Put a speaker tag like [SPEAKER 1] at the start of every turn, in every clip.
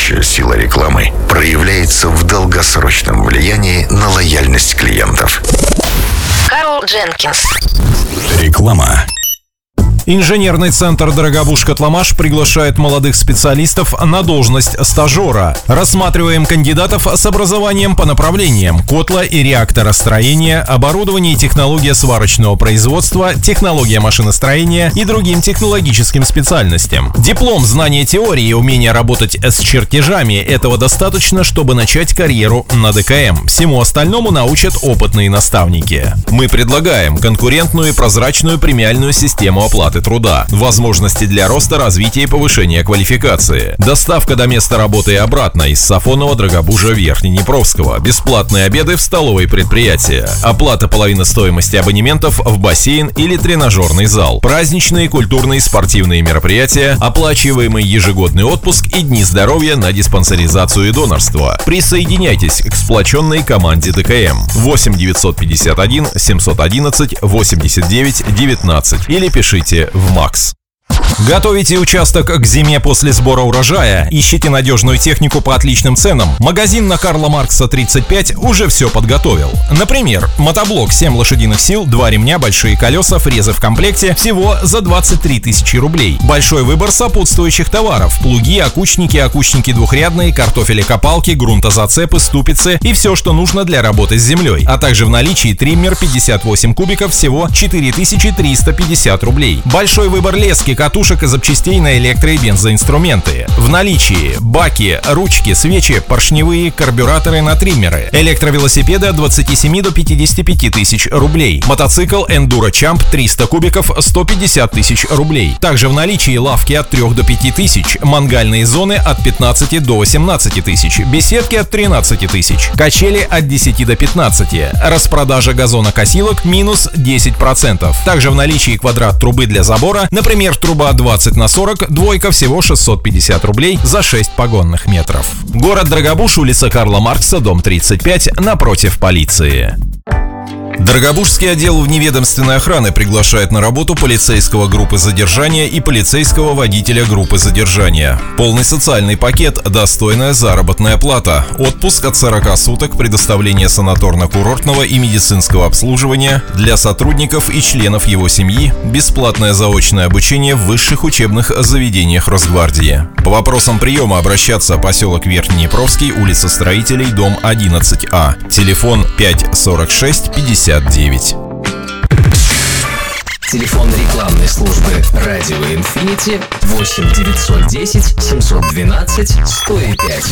[SPEAKER 1] Настоящая сила рекламы проявляется в долгосрочном влиянии на лояльность клиентов.
[SPEAKER 2] Карл Дженкинс.
[SPEAKER 3] Реклама.
[SPEAKER 4] Инженерный центр «Дорогобуж-Котломаш» приглашает молодых специалистов на должность стажера. Рассматриваем кандидатов с образованием по направлениям: котла и реакторостроение, оборудование и технология сварочного производства, технология машиностроения и другим технологическим специальностям. Диплом, знание теории и умение работать с чертежами – этого достаточно, чтобы начать карьеру на ДКМ. Всему остальному научат опытные наставники. Мы предлагаем конкурентную и прозрачную премиальную систему оплаты труда, возможности для роста, развития и повышения квалификации, доставка до места работы и обратно из Сафонова, Дорогобужа, Верхнеднепровского, бесплатные обеды в столовой предприятия, оплата половины стоимости абонементов в бассейн или тренажерный зал, праздничные, культурные и спортивные мероприятия, оплачиваемый ежегодный отпуск и дни здоровья на диспансеризацию и донорство. Присоединяйтесь к сплоченной команде ДКМ. 8 951 711 89 19 или пишите в МАКС. Готовите участок к зиме после сбора урожая? Ищите надежную технику по отличным ценам? Магазин на Карла Маркса 35 уже все подготовил. Например, мотоблок 7 лошадиных сил, 2 ремня, большие колеса, фрезы в комплекте всего за 23 тысячи рублей. Большой выбор сопутствующих товаров: плуги, окучники двухрядные, картофелекопалки, грунтозацепы, ступицы и все, что нужно для работы с землей. А также в наличии триммер 58 кубиков всего 4350 рублей. Большой выбор лески, катушек и запчастей на электро- и бензоинструменты. В наличии баки, ручки, свечи, поршневые, карбюраторы на триммеры. Электровелосипеды от 27 до 55 тысяч рублей. Мотоцикл Enduro Champ 300 кубиков 150 тысяч рублей. Также в наличии лавки от 3 до 5 тысяч. Мангальные зоны от 15 до 18 тысяч. Беседки от 13 тысяч. Качели от 10 до 15. Распродажа газонокосилок минус 10%. Также в наличии квадрат трубы для забора, например, труба 20х40, двойка всего 650 рублей за 6 погонных метров. Город Дорогобуж, улица Карла Маркса, дом 35, напротив полиции. Дорогобужский отдел вневедомственной охраны приглашает на работу полицейского группы задержания и полицейского водителя группы задержания. Полный социальный пакет, достойная заработная плата, отпуск от 40 суток, предоставление санаторно-курортного и медицинского обслуживания для сотрудников и членов его семьи, бесплатное заочное обучение в высших учебных заведениях Росгвардии. По вопросам приема обращаться: поселок Верхнеднепровский, улица Строителей, дом 11А, телефон 546 59.
[SPEAKER 5] Телефон рекламной службы «Радио Инфинити» 8 910 712 105.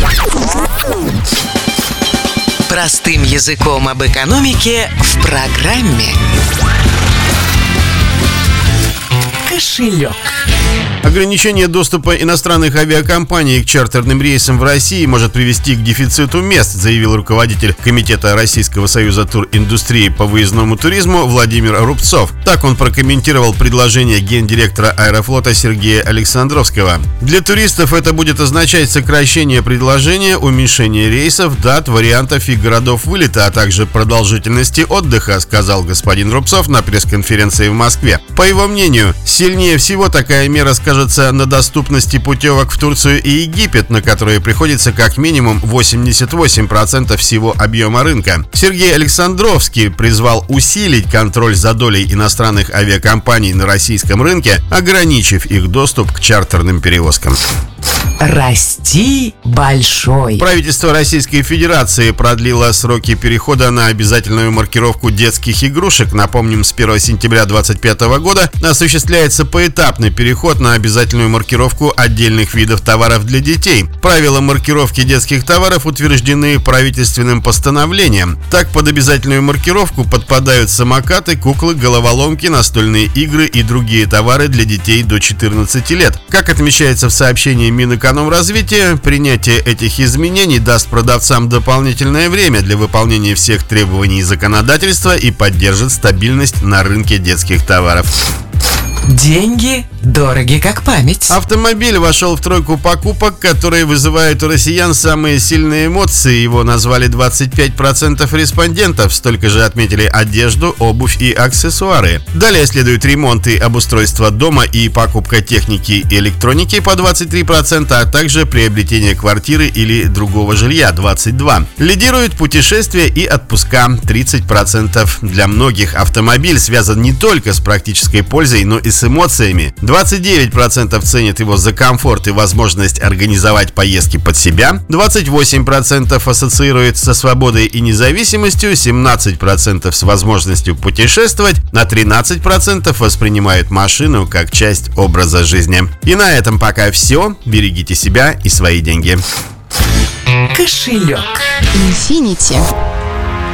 [SPEAKER 2] Простым языком об экономике в программе «Кошелек».
[SPEAKER 6] Ограничение доступа иностранных авиакомпаний к чартерным рейсам в России может привести к дефициту мест, заявил руководитель Комитета Российского союза туриндустрии по выездному туризму Владимир Рубцов. Так он прокомментировал предложение гендиректора Аэрофлота Сергея Александровского. Для туристов это будет означать сокращение предложения, уменьшение рейсов, дат, вариантов и городов вылета, а также продолжительности отдыха, сказал господин Рубцов на пресс-конференции в Москве. По его мнению, сильнее всего такая мера скажется на доступности путевок в Турцию и Египет, на которые приходится как минимум 88% всего объема рынка. Сергей Александровский призвал усилить контроль за долей иностранных авиакомпаний на российском рынке, ограничив их доступ к чартерным перевозкам.
[SPEAKER 2] Расти большой.
[SPEAKER 6] Правительство Российской Федерации продлило сроки перехода на обязательную маркировку детских игрушек. Напомним, с 1 сентября 2025 года осуществляется поэтапный переход на обязательную маркировку отдельных видов товаров для детей. Правила маркировки детских товаров утверждены правительственным постановлением. Так, под обязательную маркировку подпадают самокаты, куклы, головоломки, настольные игры и другие товары для детей до 14 лет. Как отмечается в сообщении Минэкономразвития, принятие этих изменений даст продавцам дополнительное время для выполнения всех требований законодательства и поддержит стабильность на рынке детских товаров.
[SPEAKER 2] Деньги дороги как память.
[SPEAKER 6] Автомобиль вошел в тройку покупок, которые вызывают у россиян самые сильные эмоции. Его назвали 25% респондентов, столько же отметили одежду, обувь и аксессуары. Далее следуют ремонт и обустройство дома и покупка техники и электроники по 23%, а также приобретение квартиры или другого жилья 22%. Лидируют путешествия и отпуска 30%. Для многих автомобиль связан не только с практической пользой, но и с эмоциями. 29% ценят его за комфорт и возможность организовать поездки под себя, 28% ассоциируют со свободой и независимостью, 17% с возможностью путешествовать, на 13% воспринимают машину как часть образа жизни. И на этом пока все. Берегите себя и свои деньги.
[SPEAKER 2] Кошелек.
[SPEAKER 7] Infinity.